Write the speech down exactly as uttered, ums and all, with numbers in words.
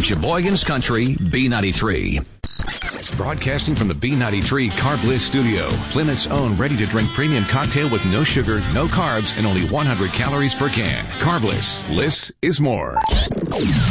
Sheboygan's Country, B ninety-three. Broadcasting from the B ninety-three Carb Bliss studio, Plymouth's own ready-to-drink premium cocktail with no sugar, no carbs, and only one hundred calories per can. Carb Bliss. Bliss is more.